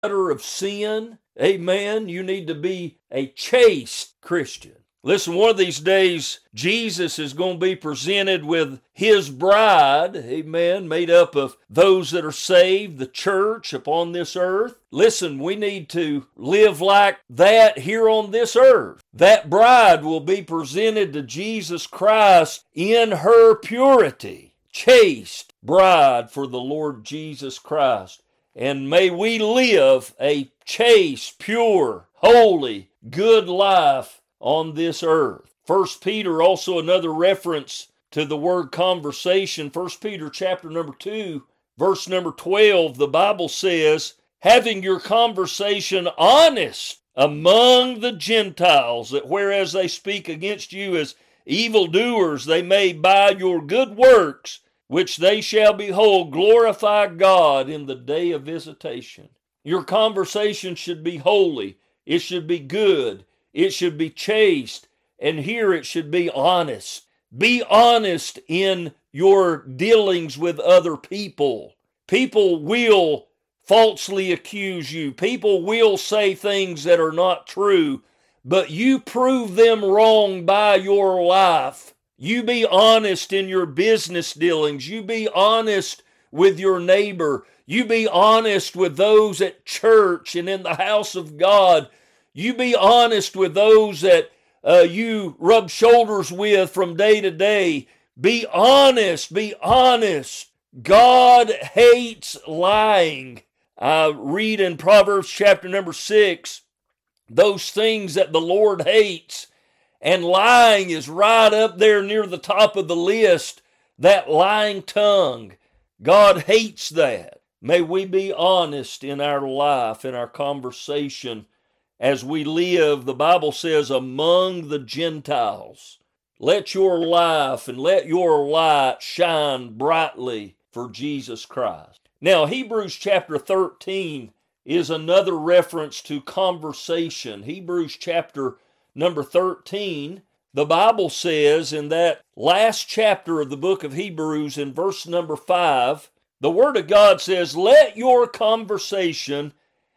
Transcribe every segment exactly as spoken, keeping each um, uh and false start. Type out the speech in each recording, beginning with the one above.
of sin. Amen. You need to be a chaste Christian. Listen, one of these days, Jesus is going to be presented with his bride, amen, made up of those that are saved, the church upon this earth. Listen, we need to live like that here on this earth. That bride will be presented to Jesus Christ in her purity. Chaste bride for the Lord Jesus Christ. And may we live a chaste, pure, holy, good life on this earth. First Peter, also another reference to the word conversation. First Peter chapter number two, verse number twelve, the Bible says, having your conversation honest among the Gentiles, that whereas they speak against you as evildoers, they may by your good works, which they shall behold, glorify God in the day of visitation. Your conversation should be holy. It should be good. It should be chaste, and here it should be honest. Be honest in your dealings with other people. People will falsely accuse you. People will say things that are not true, but you prove them wrong by your life. You be honest in your business dealings. You be honest with your neighbor. You be honest with those at church and in the house of God. You be honest with those that uh, you rub shoulders with from day to day. Be honest. Be honest. God hates lying. I read in Proverbs chapter number six, those things that the Lord hates. And lying is right up there near the top of the list, that lying tongue. God hates that. May we be honest in our life, in our conversation, as we live, the Bible says, among the Gentiles. Let your life and let your light shine brightly for Jesus Christ. Now, Hebrews chapter thirteen is another reference to conversation. Hebrews chapter number thirteen, the Bible says in that last chapter of the book of Hebrews in verse number five, the Word of God says, let your conversation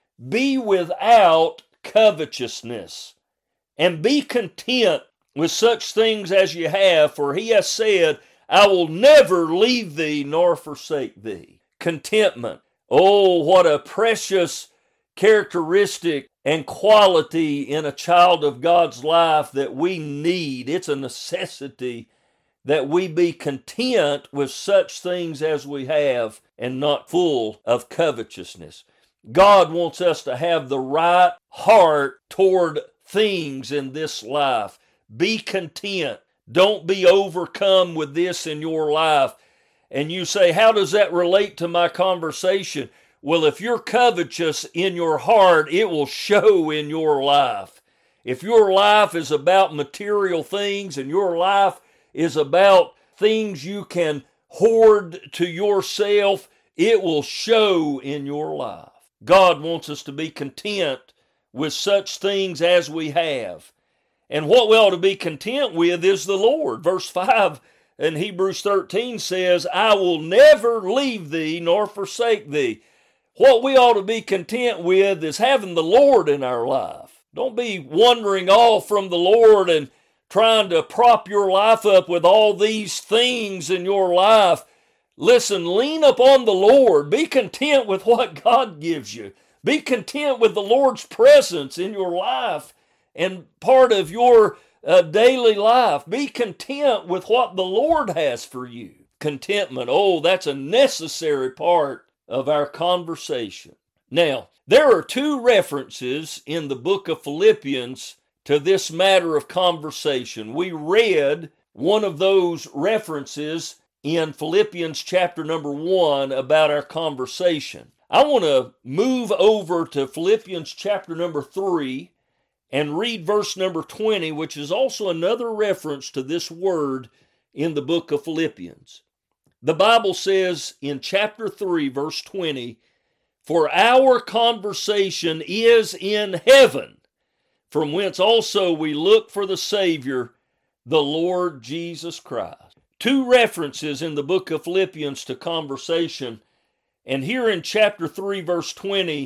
be without covetousness, and be content with such things as you have, for he has said, I will never leave thee nor forsake thee. Contentment. Oh, what a precious characteristic and quality in a child of God's life that we need. It's a necessity that we be content with such things as we have and not full of covetousness. God wants us to have the right heart toward things in this life. Be content. Don't be overcome with this in your life. And you say, how does that relate to my conversation? Well, if you're covetous in your heart, it will show in your life. If your life is about material things and your life is about things you can hoard to yourself, it will show in your life. God wants us to be content with such things as we have. And what we ought to be content with is the Lord. Verse five in Hebrews thirteen says, I will never leave thee nor forsake thee. What we ought to be content with is having the Lord in our life. Don't be wandering off from the Lord and trying to prop your life up with all these things in your life. Listen, lean upon the Lord. Be content with what God gives you. Be content with the Lord's presence in your life and part of your uh, daily life. Be content with what the Lord has for you. Contentment, oh, that's a necessary part of our conversation. Now, there are two references in the book of Philippians to this matter of conversation. We read one of those references in Philippians chapter number one about our conversation. I want to move over to Philippians chapter number three and read verse number twenty, which is also another reference to this word in the book of Philippians. The Bible says in chapter three, verse twenty, for our conversation is in heaven, from whence also we look for the Savior, the Lord Jesus Christ. Two references in the book of Philippians to conversation. And here in chapter three, verse twenty,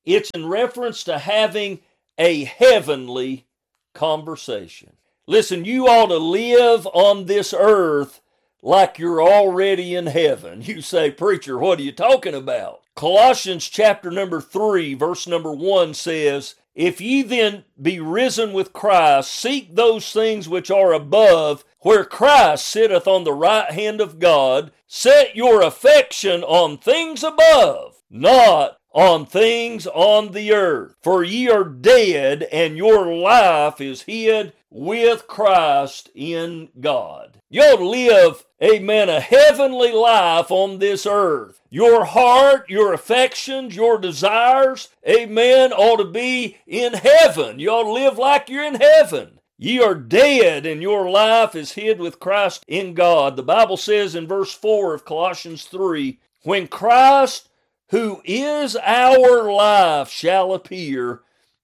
It's in reference to having a heavenly conversation. Listen, you ought to live on this earth like you're already in heaven. You say, preacher, what are you talking about? Colossians chapter number three, verse number one says, if ye then be risen with Christ, seek those things which are above, where Christ sitteth on the right hand of God. Set your affection on things above, not on things on the earth. For ye are dead, and your life is hid with Christ in God. You'll live, amen, a heavenly life on this earth. Your heart, your affections, your desires, amen, ought to be in heaven. You ought to live like you're in heaven. Ye are dead, and your life is hid with Christ in God. The Bible says in verse four of Colossians three, when Christ, who is our life, shall appear,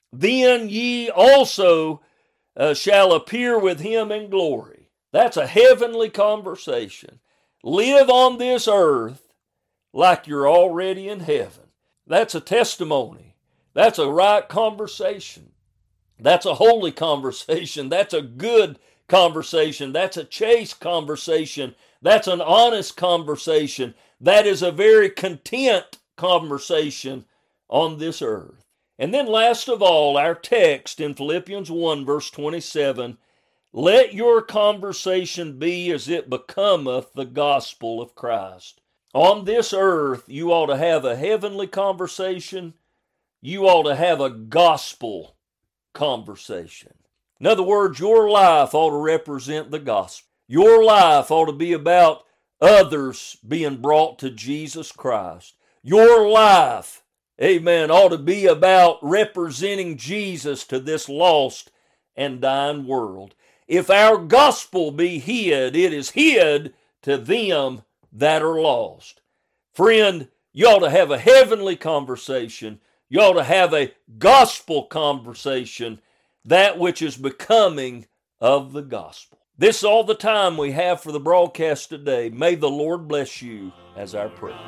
then ye also uh, shall appear with him in glory. That's a heavenly conversation. Live on this earth like you're already in heaven. That's a testimony. That's a right conversation. That's a holy conversation. That's a good conversation. That's a chaste conversation. That's an honest conversation. That is a very content conversation on this earth. And then last of all, our text in Philippians one verse twenty-seven, let your conversation be as it becometh the gospel of Christ. On this earth, you ought to have a heavenly conversation. You ought to have a gospel conversation. In other words, your life ought to represent the gospel. Your life ought to be about others being brought to Jesus Christ. Your life, amen, ought to be about representing Jesus to this lost and dying world. If our gospel be hid, it is hid to them that are lost. Friend, you ought to have a heavenly conversation. You ought to have a gospel conversation, that which is becoming of the gospel. This is all the time we have for the broadcast today. May the Lord bless you as our prayer.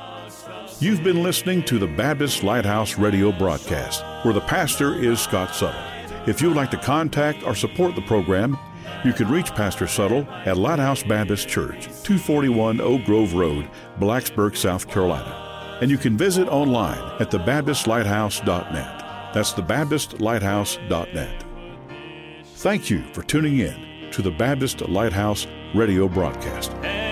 You've been listening to the Baptist Lighthouse Radio broadcast, where the pastor is Scott Suttle. If you would like to contact or support the program, you can reach Pastor Suttle at Lighthouse Baptist Church, two forty-one Oak Grove Road, Blacksburg, South Carolina. And you can visit online at the baptist lighthouse dot net. That's the baptist lighthouse dot net. Thank you for tuning in to the Baptist Lighthouse Radio broadcast.